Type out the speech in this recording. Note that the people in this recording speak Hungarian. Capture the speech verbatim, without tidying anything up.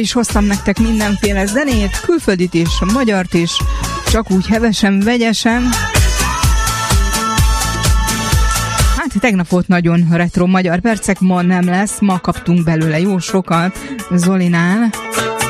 És hoztam nektek mindenféle zenét, külföldit is, magyart is, csak úgy hevesen, vegyesen. Hát tegnap volt nagyon retro magyar percek, ma nem lesz, ma kaptunk belőle jó sokat Zolinál.